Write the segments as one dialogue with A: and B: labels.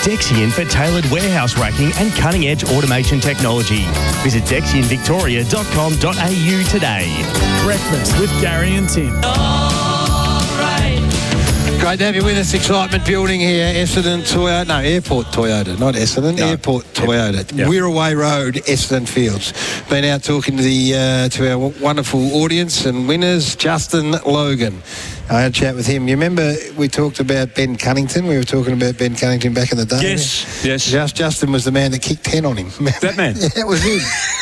A: Dexian for tailored warehouse racking and cutting-edge automation technology. Visit dexianvictoria.com.au today.
B: Breakfast with Gary and Tim.
C: Great to have you with us. Excitement building here. Essendon Toyota. No, Airport Toyota, not Essendon. No. Airport Toyota. Yep. Wirraway Road, Essendon Fields. Been out talking to to our wonderful audience and winners. Justin Logan. I had a chat with him. You remember we talked about Ben Cunnington? We were talking about Ben Cunnington back in the day.
D: Yes.
C: Justin was the man that kicked 10 on him.
D: That man?
C: Yeah, that was him.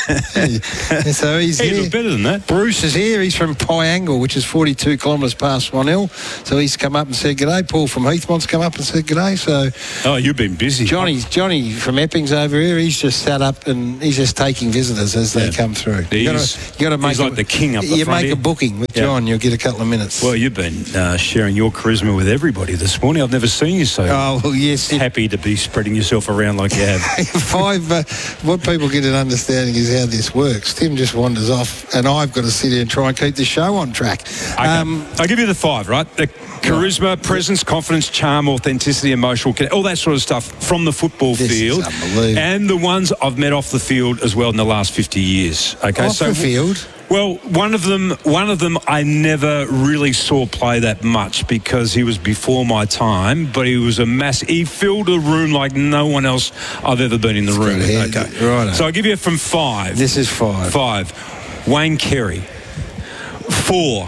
C: So he's
D: he
C: here.
D: looked better than that.
C: Bruce is here. He's from Piangle, which is 42 kilometres past Swan. So he's come up and said g'day. Paul from Heathmont's come up and said g'day. So
D: you've been busy.
C: Johnny from Epping's over here. He's just sat up and he's just taking visitors as they come through.
D: You got to make
C: like
D: the king up the
C: You
D: front
C: make
D: here.
C: a booking with John, you'll get a couple of minutes.
D: Well, you've been sharing your charisma with everybody this morning. I've never seen you so happy to be spreading yourself around like you have.
C: What people get an understanding is how this works. Tim just wanders off and I've got to sit here and try and keep the show on track.
D: Okay. I'll give you the 5, right? The charisma, presence, confidence, charm, authenticity, emotional, all that sort of stuff from the football field. And the ones I've met off the field as well in the last 50 years. Okay,
C: off the field?
D: Well, one of them I never really saw play that much because he was before my time, but he was he filled a room like no one else I've ever been in the room. Okay.
C: Right.
D: So I'll give you from 5.
C: This is 5.
D: 5. Wayne Carey. 4.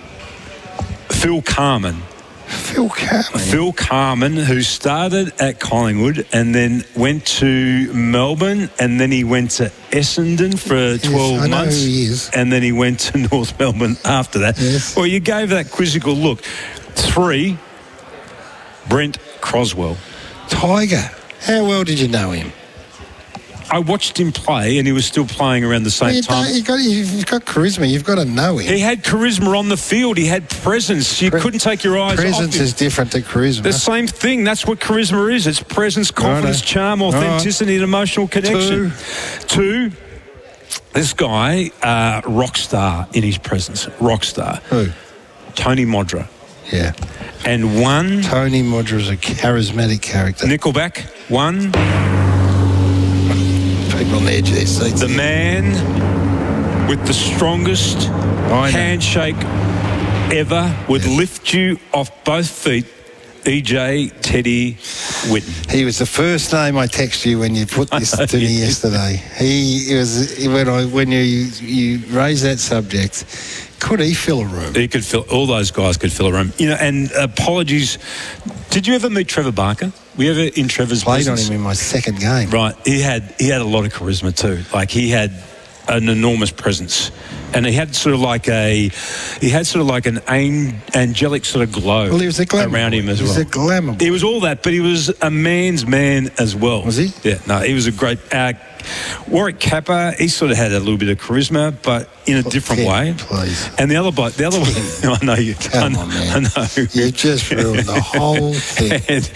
D: Phil Carman. Phil Carman, who started at Collingwood and then went to Melbourne and then he went to Essendon for 12 months.
C: Who he is.
D: And then he went to North Melbourne after that.
C: Yes.
D: Well, you gave that quizzical look. 3, Brent Croswell.
C: Tiger. How well did you know him?
D: I watched him play and he was still playing around the same time.
C: You've got charisma. You've got to know him.
D: He had charisma on the field. He had presence. You couldn't take your eyes off him.
C: Presence is different to charisma.
D: The same thing. That's what charisma is. It's presence, confidence, charm, authenticity, and emotional connection. 2, this guy, rock star in his presence. Rock star.
C: Who?
D: Tony Modra.
C: Yeah.
D: And 1...
C: Tony Modra is a charismatic character.
D: Nickelback. 1...
C: People on the edge of their seats.
D: The man with the strongest handshake ever would lift you off both feet, EJ Teddy Whitten.
C: He was the first name I texted you when you put this to me yesterday. He was when you raised that subject. Could he fill a room?
D: He could fill. All those guys could fill a room. You know. And apologies. Did you ever meet Trevor Barker? Were you ever in Trevor's
C: Played
D: business?
C: on him in my second game.
D: Right. He had a lot of charisma too. Like he had an enormous presence, and he had sort of like an angelic sort of glow.
C: Well, he was a glamour
D: around him as well.
C: He was a glamour.
D: He was all that, but he was a man's man as well.
C: Was he?
D: Yeah. No, he was a great. Warwick Kappa, he sort of had a little bit of charisma, but in a different way.
C: Please.
D: And the other one, I know you.
C: Come on, man.
D: I know.
C: You just ruined the whole thing.
D: And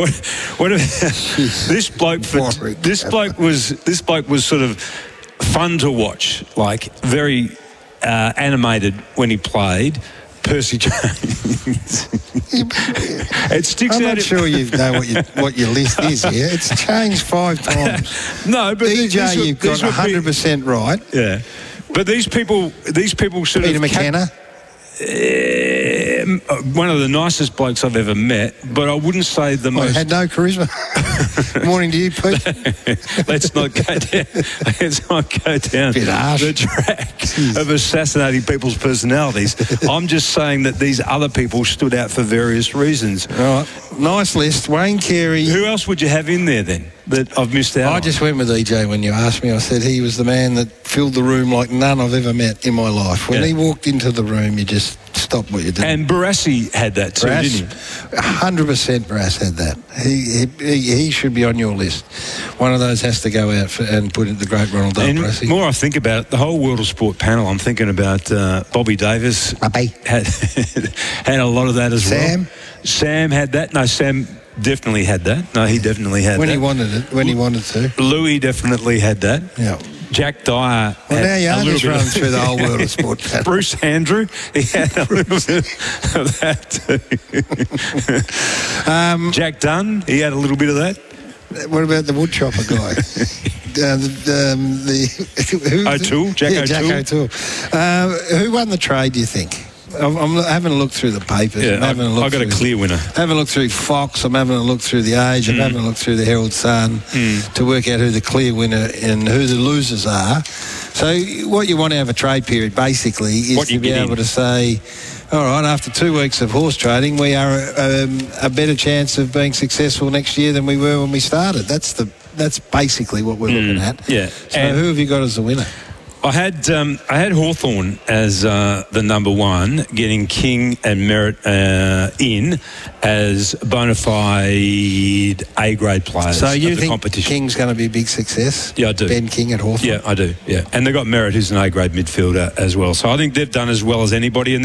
D: this bloke was sort of fun to watch, like very animated when he played. Percy Jones. It sticks out.
C: I'm not sure you know what your list is here. It's changed 5 times.
D: No, but
C: DJ, you've got 100% right.
D: Yeah, but these people sort
C: Peter
D: of.
C: McKenna.
D: One of the nicest blokes I've ever met, but I wouldn't say the most.
C: Had no charisma. Morning to you, Pete.
D: Let's not go down the track of assassinating people's personalities. I'm just saying that these other people stood out for various reasons.
C: All right. Nice list. Wayne Carey.
D: Who else would you have in there then that I've missed out on?
C: I just went with EJ when you asked me. I said he was the man that filled the room like none I've ever met in my life. When he walked into the room, you just stopped what you did.
D: And Barassi had that too, didn't he?
C: 100% Barras had that. He should be on your list. One of those has to go out and put in the great Ronald Dale Barassi.
D: The more I think about it, the whole World of Sport panel, I'm thinking about Bobby Davis.
C: Had
D: a lot of that as
C: well.
D: Sam had that. No, Sam definitely had that. No, he definitely had
C: when
D: that.
C: He wanted it, when he wanted to.
D: Louis definitely had that.
C: Yeah.
D: Jack Dyer.
C: Well, now you are just running through the whole World of Sport panel.
D: Bruce Andrew, he had a little bit of that too. Jack Dunn, he had a little bit of that.
C: What about the woodchopper guy?
D: O'Toole, Jack
C: O'Toole. Who won the trade, do you think? I'm having a look through the papers.
D: Yeah, I've got a clear winner.
C: Having a look through Fox. I'm having a look through The Age. I'm having a look through the Herald Sun to work out who the clear winner and who the losers are. So what you want to have a trade period basically is to be able to say, all right, after 2 weeks of horse trading, we are a better chance of being successful next year than we were when we started. That's basically what we're looking at.
D: Yeah.
C: So who have you got as the winner?
D: I had Hawthorn as the number one, getting King and Merritt in as bona fide A-grade players.
C: So you think
D: competition.
C: King's going to be a big success?
D: Yeah, I do.
C: Ben King at Hawthorn?
D: Yeah, I do. Yeah, and they've got Merritt, who's an A-grade midfielder as well. So I think they've done as well as anybody. And